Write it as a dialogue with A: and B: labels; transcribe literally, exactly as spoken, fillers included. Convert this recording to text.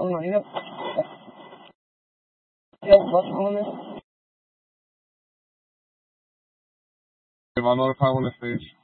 A: Oh, yep. Yep, what's on this?
B: Emanuel Paul on the stage.